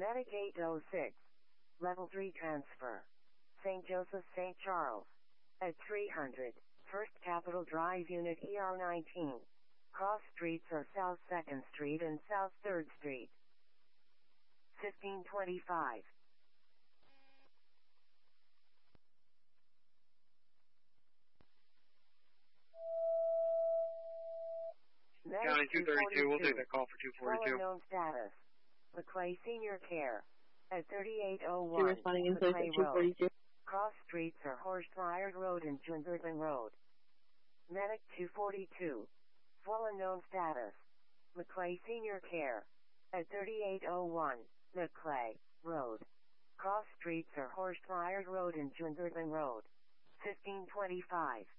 Medic 806. Level 3 transfer. St. Joseph St. Charles. At 300. First Capitol Drive Unit ER19. Cross streets are South 2nd Street and South 3rd Street. 1525. County 232, we'll take that call for 242. Unknown status. McClay Senior Care. At 3801 You're responding in place McClay at 242. Road. Cross streets are Horst-Myers Road and Jungerton Road. Medic 242. Full unknown status. McClay Senior Care. At 3801 McClay Road. Cross streets are Horst-Myers Road and Jungerton Road. 1525.